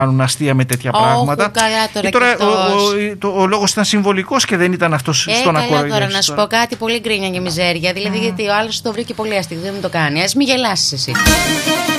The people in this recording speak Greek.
κάνουν αστεία με τέτοια πράγματα. Καλά τώρα ο λόγος ήταν συμβολικός και δεν ήταν αυτός στον ακροατή. Τώρα να σου πω κάτι πολύ γκρίνια και μιζέρια. Δηλαδή, γιατί ο άλλος το βρήκε πολύ αστείο, δεν το κάνει. Ας μην γελάσεις εσύ.